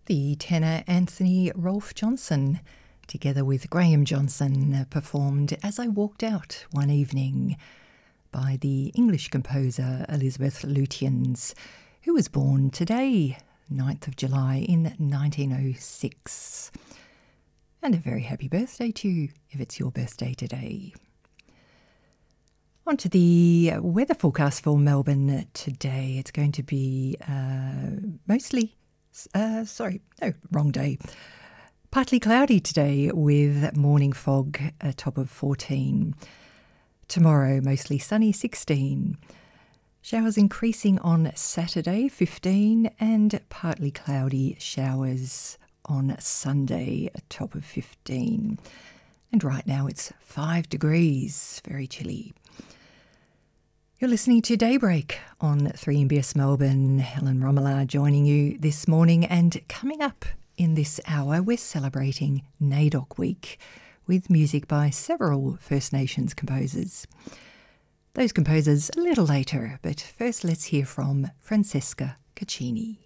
The tenor Anthony Rolfe Johnson, together with Graham Johnson, performed As I Walked Out One Evening by the English composer Elizabeth Lutyens, who was born today, 9th of July in 1906. And a very happy birthday to you if it's your birthday today. On to the weather forecast for Melbourne today. It's going to be wrong day. Partly cloudy today with morning fog, a top of 14. Tomorrow, mostly sunny, 16. Showers increasing on Saturday, 15, and partly cloudy showers on Sunday, a top of 15. And right now it's 5 degrees, very chilly. You're listening to Daybreak on 3MBS Melbourne. Helen Romillard joining you this morning, and coming up in this hour we're celebrating NAIDOC Week with music by several First Nations composers. Those composers a little later, but first let's hear from Francesca Caccini.